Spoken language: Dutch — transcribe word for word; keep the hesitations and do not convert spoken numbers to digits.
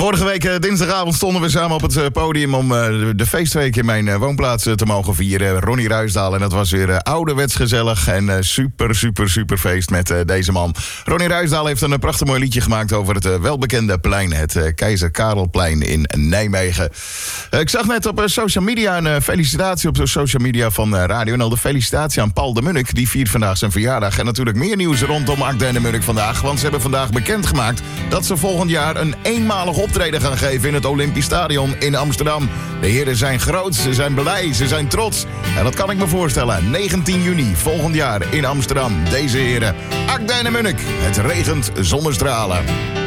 Vorige week uh, dinsdagavond stonden we samen op het uh, podium om uh, de, de feestweek in mijn uh, woonplaats uh, te mogen vieren. Ronnie Ruisdael. En dat was weer uh, ouderwets gezellig en uh, super, super, super feest met uh, deze man. Ronnie Ruisdael heeft een uh, prachtig mooi liedje gemaakt over het uh, welbekende plein. Het uh, Keizer Karelplein in Nijmegen. Uh, ik zag net op uh, social media een uh, felicitatie op de social media van uh, Radio N L. De felicitatie aan Paul de Munnik. Die viert vandaag zijn verjaardag. En natuurlijk meer nieuws rondom Agda en de Munnik vandaag. Want ze hebben vandaag bekendgemaakt dat ze volgend jaar een eenmalig optreden gaan geven in het Olympisch Stadion in Amsterdam. De heren zijn groot, ze zijn blij, ze zijn trots. En dat kan ik me voorstellen. negentien juni volgend jaar in Amsterdam. Deze heren, Agda en de Munnik. Het regent zonnestralen.